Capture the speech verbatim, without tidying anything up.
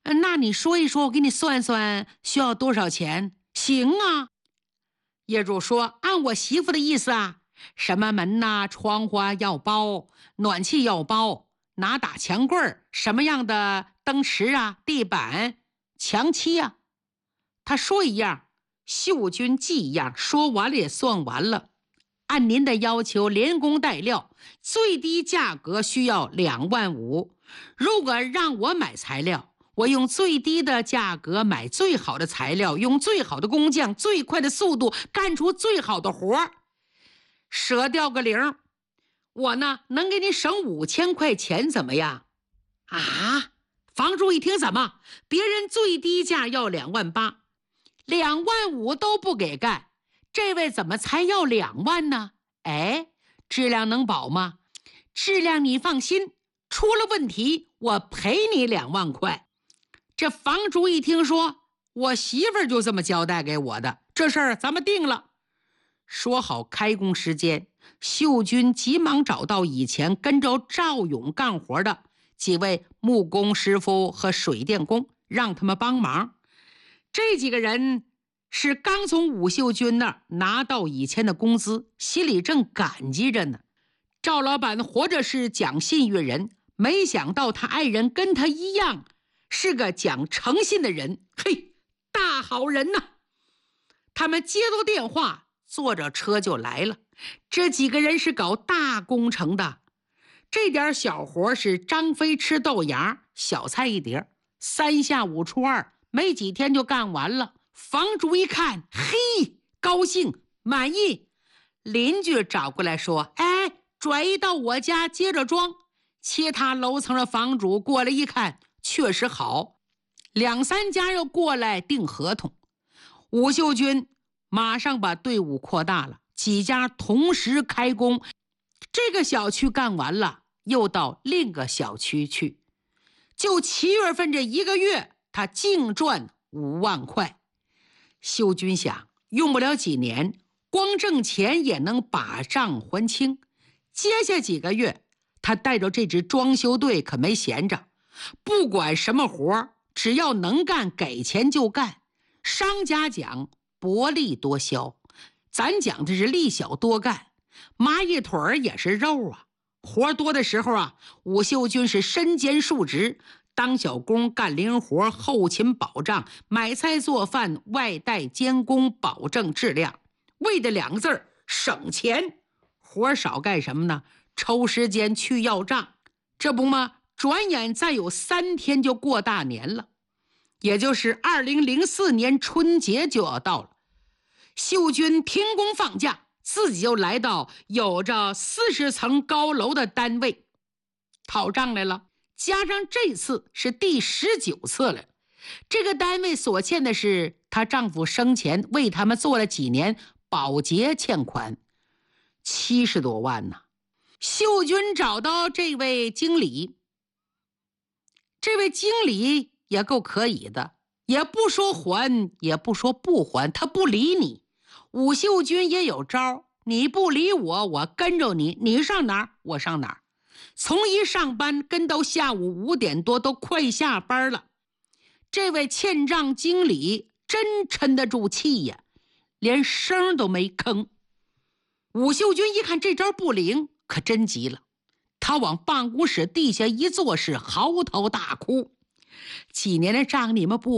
呃那你说一说，我给你算算需要多少钱？行啊。业主说，按我媳妇的意思啊，什么门呐、窗户啊要包，暖气要包，哪打墙柜儿，什么样的灯池啊、地板、墙漆啊。他说一样，秀君记一样，说完了也算完了。按您的要求，连工带料，最低价格需要两万五。如果让我买材料，我用最低的价格买最好的材料，用最好的工匠，最快的速度干出最好的活，舍掉个零，我呢能给你省五千块钱，怎么样？啊！房主一听，怎么别人最低价要两万八，两万五都不给干，这位怎么才要两万呢？哎，质量能保吗？质量你放心，出了问题我赔你两万块。这房主一听说，我媳妇儿就这么交代给我的，这事儿咱们定了。说好开工时间，秀君急忙找到以前跟着赵勇干活的几位木工师傅和水电工，让他们帮忙。这几个人是刚从武秀君那儿拿到以前的工资，心里正感激着呢。赵老板活着是讲信誉人，没想到他爱人跟他一样是个讲诚信的人，嘿，大好人呐！他们接到电话，坐着车就来了。这几个人是搞大工程的，这点小活是张飞吃豆芽，小菜一碟，三下五除二，没几天就干完了。房主一看，嘿，高兴满意，邻居找过来说，哎，转移到我家接着装。其他楼层的房主过来一看，确实好，两三家又过来订合同。武秀君马上把队伍扩大了，几家同时开工，这个小区干完了，又到另一个小区去。就七月份这一个月，他净赚五万块。秀君想，用不了几年，光挣钱也能把账还清。接下几个月，他带着这支装修队可没闲着，不管什么活，只要能干，给钱就干。商家讲薄利多销，咱讲的是利小多干。蚂蚁腿儿也是肉啊，活多的时候啊，武秀君是身兼数职，当小工干零活，后勤保障，买菜做饭，外带监工，保证质量。为的两个字儿，省钱。活少干什么呢？抽时间去要账。这不嘛，转眼再有三天就过大年了，也就是二零零四年春节就要到了。秀君停工放假，自己就来到有着四十层高楼的单位讨账来了，加上这次是第十九次了。这个单位所欠的是她丈夫生前为他们做了几年保洁欠款，七十多万呢。秀君找到这位经理，这位经理也够可以的，也不说还，也不说不还，他不理你。武秀君也有招，你不理我，我跟着你，你上哪儿我上哪儿。从一上班跟到下午五点多，都快下班了。这位欠账经理真沉得住气呀，连声都没吭。武秀君一看这招不灵，可真急了，他往办公室地下一坐，是嚎啕大哭。几年的账你们不